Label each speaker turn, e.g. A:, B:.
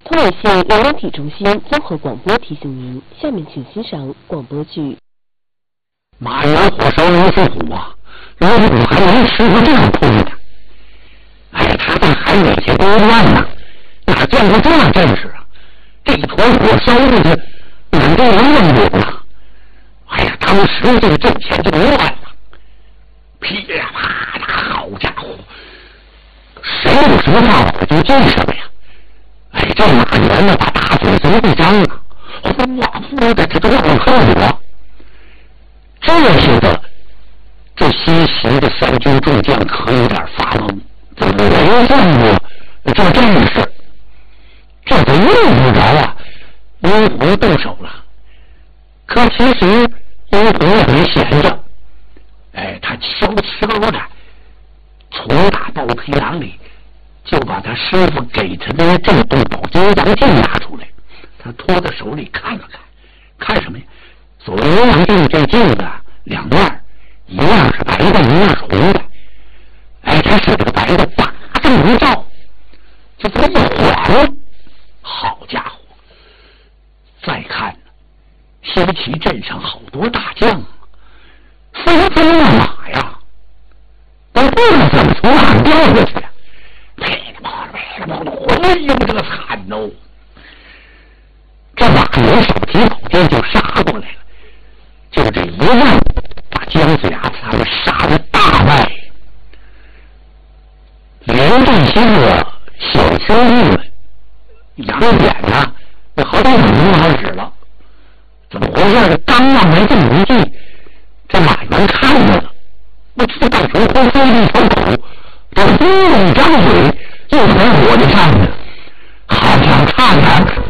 A: 通渭县流量体中心综合广播提醒您，下面请欣赏广播剧。
B: 马元火烧刘四虎啊，刘四虎还没吃过这样痛的。哎，他在海里去多乱呢，哪见过这样阵势啊？这一团火烧过去，满地人扔住了。哎呀，当时这个阵前就乱了，噼里啪啦，好家伙，谁有什么大火就进什么呀！哎，这马元呢，把大嘴贼一张啊，呼啊呼的，这都往后躲。这些个这新袭的三军众将可有点发懵，怎么没见过这阵势？这个用不着啊，殷红动手了。可其实殷红也没闲着，哎，他悄悄的从大包皮囊里就把他师傅给他的这动宝金刚镜拿出来，他托在手里看了看，看什么呀？所谓阴阳镜，这镜子两面，一面是白的，一面是红的。哎，他使这个白的叭这么一照，就这么一晃，好家伙！再看西岐镇上好多大将，纷纷乱马呀，都不知道怎么从哪掉下去呀！噼里啪啦，噼里啪啦，哎呦，这个惨哦！这马元手提宝剑就杀过来了，就这一万把姜子牙他们杀得大败。连这些个小兄弟们仰眼呐，那好几秒钟开始了，怎么回事？这刚往来这么一进，这马元看见了，我知道时候飞一条狗，这轰隆张嘴就从火就上去了，好想看看